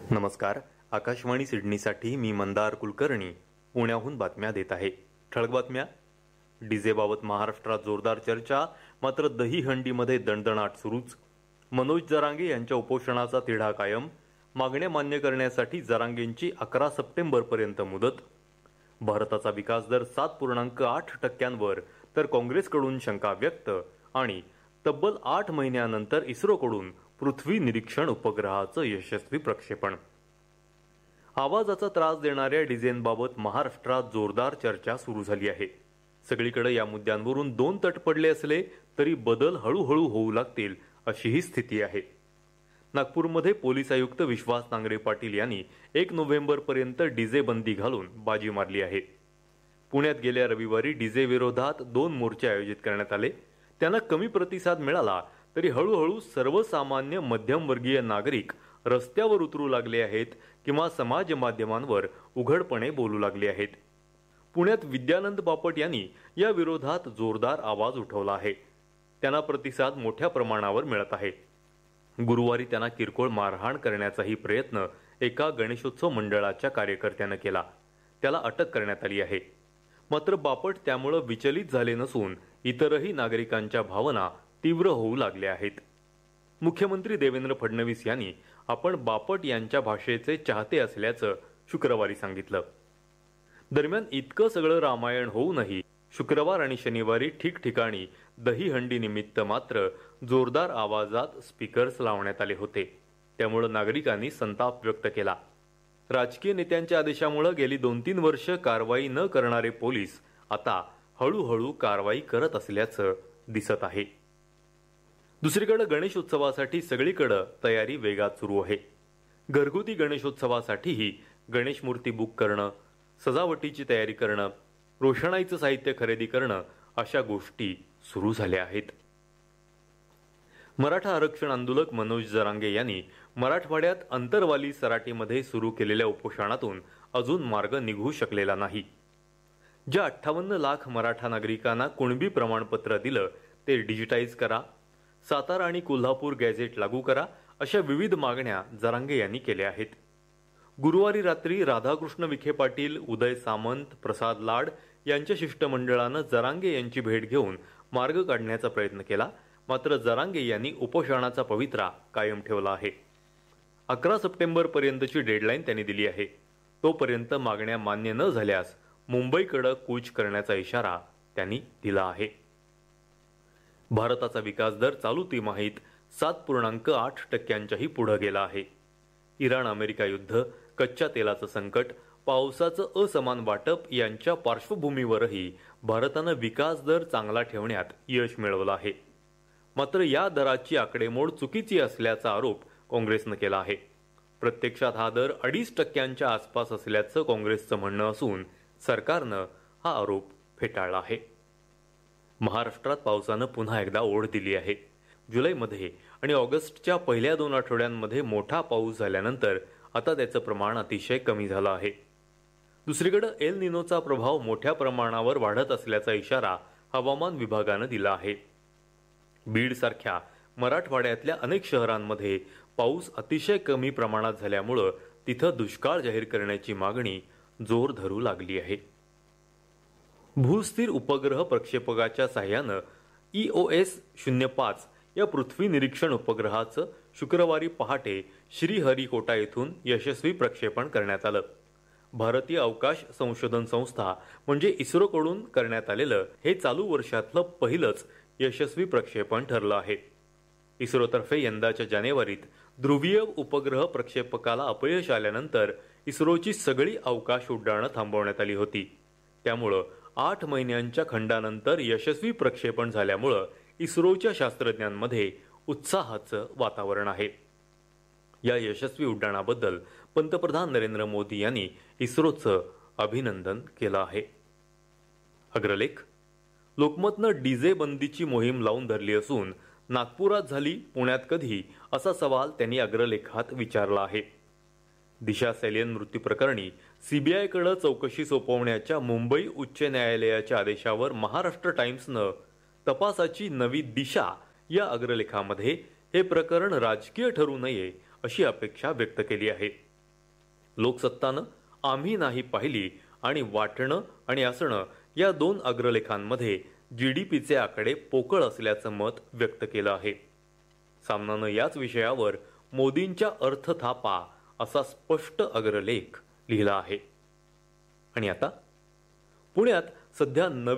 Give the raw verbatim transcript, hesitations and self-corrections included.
नमस्कार. आकाशवाणी सिडनीसाठी मी मंदार कुलकर्णी पुण्याहून बातम्या देत आहे. ठळक बातम्या. डीजेबाबत महाराष्ट्रात जोरदार चर्चा, मात्र दहीहंडीमध्ये दणदणाट सुरूच. मनोज जरांगे यांच्या उपोषणाचा तिढा कायम. मागण्या मान्य करण्यासाठी जरांगेंची अकरा सप्टेंबर पर्यंत मुदत. भारताचा विकास दर सात पूर्णांक आठ टक्क्यांवर तर काँग्रेसकडून शंका व्यक्त. आणि तब्बल आठ महिन्यानंतर इस्रोकडून पृथ्वी निरीक्षण उपग्रहाचं यशस्वी प्रक्षेपण. आवाजाचा त्रास देणाऱ्या डिझेनबाबत महाराष्ट्रात जोरदार चर्चा सुरू झाली आहे. सगळीकडे या मुद्द्यांवरून दोन तट पडले असले तरी बदल हळूहळू होऊ लागतील अशी ही स्थिती आहे. नागपूरमध्ये पोलीस आयुक्त विश्वास नांगरे पाटील यांनी एक नोव्हेंबर पर्यंत डीजे बंदी घालून बाजी मारली आहे. पुण्यात गेल्या रविवारी डीजे विरोधात दोन मोर्चे आयोजित करण्यात आले. त्यांना कमी प्रतिसाद मिळाला तरी हळूहळू सर्वसामान्य मध्यमवर्गीय नागरिक रस्त्यावर उतरू लागले आहेत किंवा समाज माध्यमांवर उघडपणे बोलू लागले आहेत. पुण्यात विद्यानंद बापट यांनी या विरोधात जोरदार आवाज उठवला आहे. त्यांना प्रतिसाद मोठ्या प्रमाणावर मिळत आहे. गुरुवारी त्यांना किरकोळ मारहाण करण्याचाही प्रयत्न एका गणेशोत्सव मंडळाच्या कार्यकर्त्यानं केला. त्याला अटक करण्यात आली आहे. मात्र बापट त्यामुळे विचलित झाले नसून इतरही नागरिकांच्या भावना तीव्र होऊ लागल्या आहेत. मुख्यमंत्री देवेंद्र फडणवीस यांनी आपण बापट यांच्या भाषेचे चाहते असल्याचं शुक्रवारी सांगितलं. दरम्यान इतकं सगळं रामायण होऊनही शुक्रवार आणि शनिवारी ठिकठिकाणी दहीहंडी निमित्त मात्र जोरदार आवाजात स्पीकर्स लावण्यात आले होते. त्यामुळे नागरिकांनी संताप व्यक्त केला. राजकीय नेत्यांच्या आदेशामुळे गेली दोन तीन वर्ष कारवाई न करणारे पोलीस आता हळूहळू कारवाई करत असल्याचं दिसत आहे. दुसरीकडे गणेशोत्सवासाठी सगळीकडे तयारी वेगात सुरू आहे. घरगुती गणेशोत्सवासाठीही गणेश मूर्ती बुक करणं, सजावटीची तयारी करणं, रोषणाईचं साहित्य खरेदी करणं अशा गोष्टी सुरू झाल्या आहेत. मराठा आरक्षण आंदोलक मनोज जरांगे यांनी मराठवाड्यात अंतरवाली सराटीमध्ये सुरू केलेल्या उपोषणातून अजून मार्ग निघू शकलेला नाही. ज्या अठ्ठावन्न लाख मराठा नागरिकांना कुणबी प्रमाणपत्र दिलं ते डिजिटाईज करा, सातारा आणि कोल्हापूर गॅझेट लागू करा अशा विविध मागण्या जरांगे यांनी केल्या आहेत. गुरुवारी रात्री राधाकृष्ण विखे पाटील, उदय सामंत, प्रसाद लाड यांच्या शिष्टमंडळानं जरांगे यांची भेट घेऊन मार्ग काढण्याचा प्रयत्न केला. मात्र जरांगे यांनी उपोषणाचा पवित्रा कायम ठेवला आहे. अकरा सप्टेंबर पर्यंतची डेडलाईन त्यांनी दिली आहे. तोपर्यंत मागण्या मान्य न झाल्यास मुंबईकडे कूच करण्याचा इशारा त्यांनी दिला आहे. भारताचा विकास दर चालू तिमाहीत सात पूर्णांक आठ टक्क्यांच्याही पुढे गेला आहे. इराण अमेरिका युद्ध, कच्च्या तेलाचं संकट, पावसाचं असमान वाटप यांच्या पार्श्वभूमीवरही भारतानं विकास दर चांगला ठेवण्यात यश मिळवलं आहे. मात्र या दराची आकडेमोड चुकीची असल्याचा आरोप काँग्रेसनं केला आहे. प्रत्यक्षात हा दर अडीच टक्क्यांच्या आसपास असल्याचं काँग्रेसचं म्हणणं असून सरकारनं हा आरोप फेटाळला आहे. महाराष्ट्रात पावसानं पुन्हा एकदा ओढ दिली आहे. जुलैमध्ये आणि ऑगस्टच्या पहिल्या दोन आठवड्यांमध्ये मोठा पाऊस झाल्यानंतर आता त्याचं प्रमाण अतिशय कमी झालं आहे. दुसरीकडे एल निनोचा प्रभाव मोठ्या प्रमाणावर वाढत असल्याचा इशारा हवामान विभागानं दिला आहे. बीड सारख्या मराठवाड्यातल्या अनेक शहरांमध्ये पाऊस अतिशय कमी प्रमाणात झाल्यामुळे तिथं दुष्काळ जाहीर करण्याची मागणी जोर धरू लागली आहे. भूस्थिर उपग्रह प्रक्षेपकाच्या साह्यानं ई ओ एस शून्य पाच या पृथ्वी निरीक्षण उपग्रहाचं शुक्रवारी पहाटे श्रीहरिकोटा येथून यशस्वी प्रक्षेपण करण्यात आलं. भारतीय अवकाश संशोधन संस्था म्हणजे इस्रोकडून करण्यात आलेलं हे चालू वर्षातलं पहिलंच यशस्वी प्रक्षेपण ठरलं आहे. इस्रोतर्फे यंदाच्या जानेवारीत ध्रुवीय उपग्रह प्रक्षेपकाला अपयश आल्यानंतर इस्रोची सगळी अवकाश उड्डाणं थांबवण्यात आली होती. त्यामुळं आठ महिन्यांच्या खंडानंतर यशस्वी प्रक्षेपण झाल्यामुळं इस्रोच्या शास्त्रज्ञांमध्ये उत्साहाचं वातावरण आहे. या यशस्वी उड्डाणाबद्दल पंतप्रधान नरेंद्र मोदी यांनी इस्रोचं अभिनंदन केलं आहे. अग्रलेख. लोकमतनं डीजे बंदीची मोहीम लावून धरली असून नागपुरात झाली, पुण्यात कधी असा सवाल त्यांनी अग्रलेखात विचारला आहे. दिशा सैलियन मृत्यू प्रकरणी सीबीआयकडे चौकशी सोपवण्याच्या मुंबई उच्च न्यायालयाच्या आदेशावर महाराष्ट्र टाइम्सनं तपासाची नवी दिशा या अग्रलेखामध्ये हे प्रकरण राजकीय ठरू नये अशी अपेक्षा व्यक्त केली आहे. लोकसत्तानं आम्ही नाही पाहिली आणि वाटणं आणि असणं या दोन अग्रलेखांमध्ये जीडीपीचे आकडे पोकळ असल्याचं मत व्यक्त केलं आहे. सामनानं याच विषयावर मोदींच्या अर्थथापा असा स्पष्ट अग्रलेख लिहिला आहे. आणि आता पुण्यात सध्या नवीन